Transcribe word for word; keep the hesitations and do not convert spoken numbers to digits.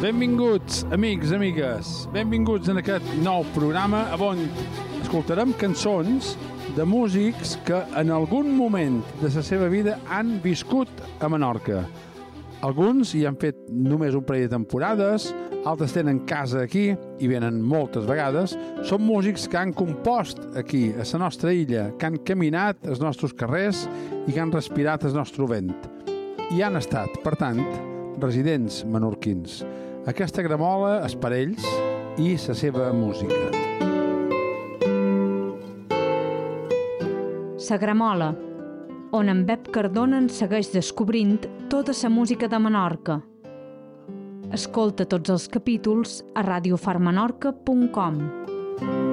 Benvinguts, amics, amigues. Benvinguts en aquest nou programa on escoltarem cançons de músics que en algun moment de la seva vida han viscut a Menorca. Alguns hi han fet només un parell de temporades, altres tenen casa aquí i venen moltes vegades. Són músics que han compost aquí, a la nostra illa, que han caminat als nostres carrers i que han respirat el nostre vent. I han estat, per tant, residents menorquins. Aquesta gramola és per ells i la seva música. La gramola, on en Bep Cardona en segueix descobrint tota la música de Menorca. Escolta tots els capítols a radio far menorca punt com.